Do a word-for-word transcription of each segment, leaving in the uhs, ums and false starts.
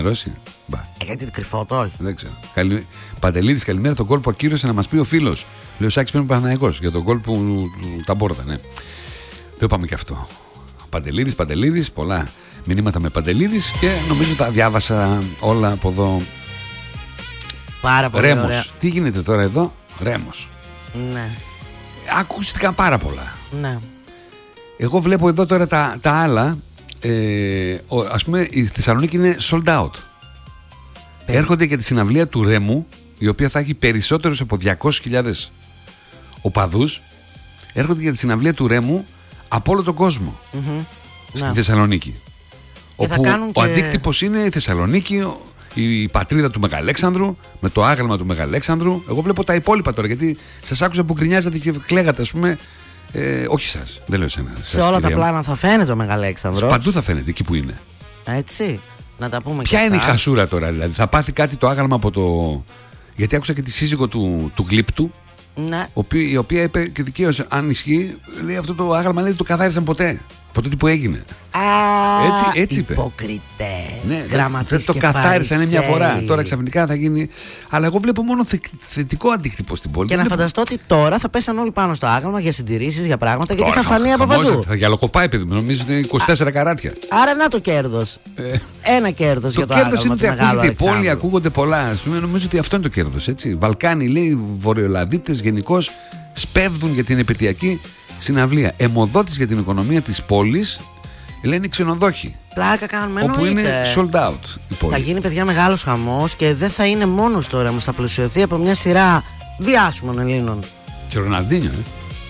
Ρώσοι. Ε, γιατί κρυφό το όχι. Δεν ξέρω. Καλη... Παντελίδης, καλημέρα. Τον γκολ που ακύρωσε να μας πει ο φίλος. Λέω Σάκης παίρνει Παναθηναϊκός για τον γκολ που του τα μπόρδα, ναι. Λέω πάμε και αυτό. Παντελίδης, Παντελίδης, πολλά μηνύματα με Παντελίδης και νομίζω τα διάβασα όλα από εδώ. Πάρα πολύ Ρέμος. ωραία. Τι γίνεται τώρα εδώ, Ρέμος. Ναι. Ακούστηκαν πάρα πολλά. Ναι. Εγώ βλέπω εδώ τώρα τα, τα άλλα. Ε, ο, ας πούμε η Θεσσαλονίκη είναι sold out. Πέρα. Έρχονται για τη συναυλία του Ρέμου, η οποία θα έχει περισσότερους από διακόσιες χιλιάδες οπαδούς. Έρχονται για τη συναυλία του Ρέμου από όλο τον κόσμο. Mm-hmm. Στη ναι. Θεσσαλονίκη. Και όπου και... ο αντίκτυπος είναι η Θεσσαλονίκη, η πατρίδα του Μεγαλέξανδρου, με το άγαλμα του Μεγαλέξανδρου. Εγώ βλέπω τα υπόλοιπα τώρα, γιατί σας άκουσα που γκρινιάζατε και κλαίγατε, ας πούμε. Ε, όχι σας, δεν λέω εσένα. Σε όλα τα πλάνα θα φαίνεται ο Μεγαλέξανδρος. Παντού θα φαίνεται εκεί που είναι. Έτσι. Να τα πούμε. Ποια και είναι αυτά. η χασούρα τώρα, δηλαδή. Θα πάθει κάτι το άγαλμα από το. Γιατί άκουσα και τη σύζυγο του, του Γλύπτου. Ναι. Η οποία είπε και δικαίως, αν ισχύει, λέει αυτό το άγαλμα λέει, το καθάρισαν ποτέ. Από τότε που έγινε. Α, έτσι, έτσι είπε. Υποκριτές, ναι, γραμματείς το και καθάρισαν μια φορά. φαρισαίοι. Τώρα ξαφνικά θα γίνει. Αλλά εγώ βλέπω μόνο θε, θετικό αντίκτυπο στην πόλη. Και να βλέπω... φανταστώ ότι τώρα θα πέσαν όλοι πάνω στο άγαλμα για συντηρήσεις, για πράγματα, γιατί θα φανεί από παντού. Θα γυαλοκοπάει, παιδί μου. Νομίζω ότι είναι είκοσι τέσσερα καράτια. Άρα να το κέρδος. Ε, Ένα κέρδος για το άγαλμα. Το κέρδος είναι ότι ακούγεται η πόλη, Αλεξάνδρου. ακούγονται πολλά. Ας πούμε, νομίζω ότι αυτό είναι το κέρδος. Βαλκάνοι, λέει, Βορειοελλαδίτες γενικώς σπέβδουν για την επαιτειακή συναυλία. Αιμοδότης για την οικονομία της πόλης. Λένε ξενοδόχοι. Πλάκα κάνουμε, όπου εννοείται. είναι sold out η πόλη. Θα γίνει, παιδιά, μεγάλος χαμός και δεν θα είναι μόνος τώρα, όμως θα πλαισιωθεί από μια σειρά διάσημων Ελλήνων. Και Ροναλντίνιο, ε.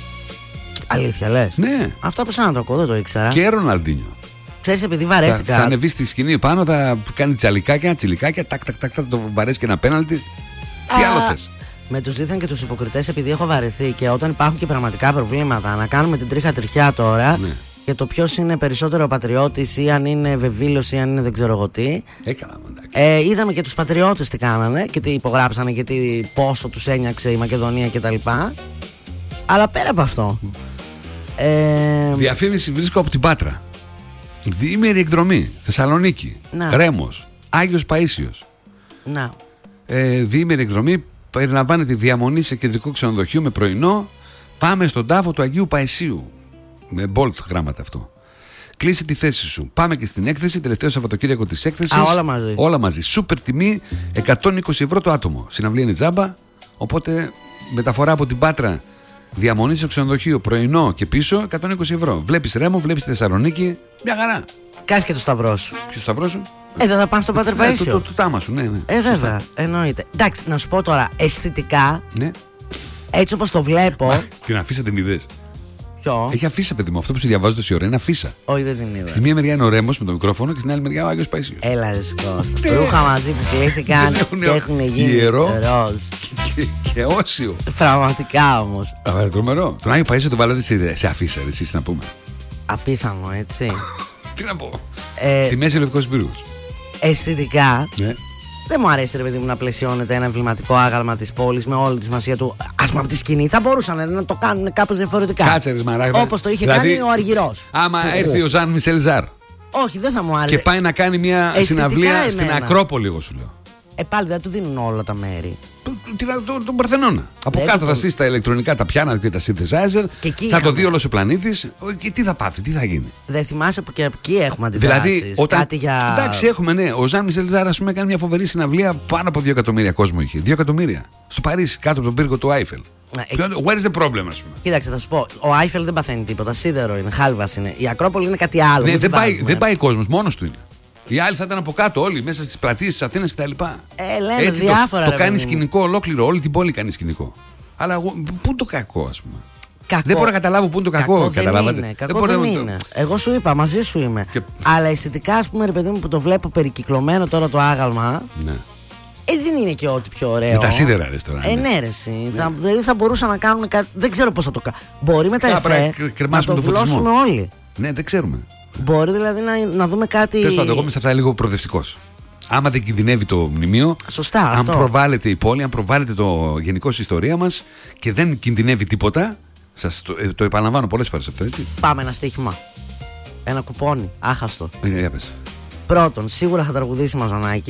Αλήθεια λες? Ναι. Αυτό που σαν να το ακούω, δεν το ήξερα. Και Ροναλντίνιο. Ξέρεις, επειδή Θα, βαρέθηκα. θα ανεβεί στη σκηνή πάνω, θα κάνει τσαλικάκια, τσιλικάκια, τάκ, τάκ, τάκ, θα το βαρέσει και ένα πέναλτι. Τι άλλο θες? Με τους δίθεν και τους υποκριτές, επειδή έχω βαρεθεί και όταν υπάρχουν και πραγματικά προβλήματα, να κάνουμε την τρίχα τριχιά τώρα. Ναι. Για το ποιος είναι περισσότερο πατριώτης ή αν είναι βεβήλος ή αν είναι δεν ξέρω εγώ τι. Έκανα, ε, είδαμε και τους πατριώτες τι κάνανε και τι υπογράψανε και τι, πόσο τους ένιαξε η Μακεδονία κτλ. Αλλά πέρα από αυτό. Ε, Διαφήμιση βρίσκω από την Πάτρα. Διήμερη εκδρομή. Θεσσαλονίκη. Να. Ρέμος. Άγιος Παΐσιος. Να. Ε, διήμερη εκδρομή. Περιλαμβάνεται διαμονή σε κεντρικό ξενοδοχείο με πρωινό. Πάμε στον τάφο του Αγίου Παΐσιου. Με bold γράμματα αυτό. Κλείσε τη θέση σου. Πάμε και στην έκθεση. Τελευταίο Σαββατοκύριακο της έκθεσης. Α, όλα μαζί. Όλα μαζί. Σούπερ τιμή. εκατόν είκοσι ευρώ το άτομο. Συναυλία είναι τζάμπα. Οπότε μεταφορά από την Πάτρα. Διαμονή στο ξενοδοχείο. Πρωινό και πίσω. εκατόν είκοσι ευρώ. Βλέπεις Ρέμο, βλέπεις Θεσσαλονίκη. Μια χαρά. Κάτσε και το σταυρό σου. Ποιο σταυρό σου? Ε, δεν θα πάνε στο Πάτερ Παΐσιο. Το, το, το τάμα σου, ναι, ναι. Ε, βέβαια. Εννοείται. Εντάξει, να σου πω τώρα. Αισθητικά. Ναι. Έτσι όπως το βλέπω. Μα, την αφήσα την είδες? Ποιο? Έχει αφήσα, παιδί μου. Αυτό που σου διαβάζω τόση ώρα είναι αφήσα. Όχι, δεν την είδα. Στη μία μεριά είναι ο Ρέμος με το μικρόφωνο και στην άλλη μεριά ο Άγιος Παΐσιος. Έλα, ρε Κώστα. Ρούχα μαζί που κλείθηκαν και έχουν γίνει ιερό ροζ. Και, και όσιο. Πραγματικά όμως. Αλλά τρομερό. Τον Άγιο Παΐσιο τον βάλατε σε, σε αφήσα, εσείς να πούμε. Απίθανο, έτσι. Τι να πω. Ε, Στη μέση Λευκός Πύργος. Αισθητικά. Ναι. Δεν μου αρέσει, ρε παιδί μου, να πλαισιώνεται ένα εμβληματικό άγαλμα της πόλης με όλη τη σημασία του. Ας πούμε από τη σκηνή. Θα μπορούσαν να το κάνουν κάπως διαφορετικά. Κάτσε, ρε Σμαράγδα. Όπως το είχε δηλαδή, κάνει ο Αργυρός. Άμα έρθει ο Ζαν Μισελ Ζαρ. Όχι, δεν θα μου άρεσε. Και πάει να κάνει μια αισθητικά συναυλία εμένα. στην Ακρόπολη, εγώ σου λέω. Ε, πάλι δεν του δίνουν όλα τα μέρη. Τον το, το Παρθενώνα. Από δεν κάτω το... θα στήσει τα ηλεκτρονικά, τα πιάνα και τα synthesizer. Και θα είχαμε... το δει όλος ο πλανήτης. Και τι θα πάθει, τι θα γίνει. Δεν θυμάσαι που και εκεί έχουμε αντιδράσεις. Δηλαδή, όταν... κάτι για... εντάξει, έχουμε, ναι. Ο Ζαν Μισελ Ζαρ, ας πούμε, έκανε μια φοβερή συναυλία. Πάνω από δύο εκατομμύρια κόσμο είχε. Δύο εκατομμύρια. Στο Παρίσι, κάτω από τον πύργο του Άιφελ. Ποιο... Where is the problem, ας πούμε. Κοίταξε, θα σου πω. Ο Άιφελ δεν παθαίνει τίποτα. Σίδερο είναι, χάλβας είναι. Η Ακρόπολη είναι κάτι άλλο. Ναι, δεν πάει, δεν πάει κόσμος, μόνος του είναι. Οι άλλοι θα ήταν από κάτω, όλοι μέσα στις πλατείες της Αθήνας κτλ. Ε, λένε έτσι διάφορα. Το, το κάνει σκηνικό ολόκληρο, όλη την πόλη κάνει σκηνικό. Αλλά εγώ, πού είναι το κακό, ας πούμε. Κακό. Δεν μπορώ να καταλάβω πού είναι το κακό, κακό καταλάβατε. Δεν είναι, κακό δεν, δεν είναι. Το... Εγώ σου είπα, μαζί σου είμαι. Και... Αλλά αισθητικά, ας πούμε, ρε παιδί μου, που το βλέπω περικυκλωμένο τώρα το άγαλμα. Ναι. Ε, δεν είναι και ό,τι πιο ωραίο. Με τα σίδερα, ρε τώρα. Ε, ναι, ρε, εσύ. Ναι. Θα, δηλαδή θα μπορούσαν να κάνουν κάτι. Δεν ξέρω πώς θα το κάνουν. Μπορεί με τα εφέ να το βλώσουμε όλοι. Ναι, δεν ξέρουμε. Μπορεί δηλαδή να, να δούμε κάτι. Τέλος πάντων, εγώ είμαι σε αυτά λίγο προοδευτικός. Άμα δεν κινδυνεύει το μνημείο, σωστά, αν αυτό. προβάλλεται η πόλη, αν προβάλλεται το γενικώς η ιστορία μας και δεν κινδυνεύει τίποτα. Σας το, ε, το επαναλαμβάνω πολλές φορές αυτό, έτσι. Πάμε ένα στοίχημα. Ένα κουπόνι, άχαστο. Ε, ε, Πρώτον, σίγουρα θα τραγουδήσει Μαζονάκη.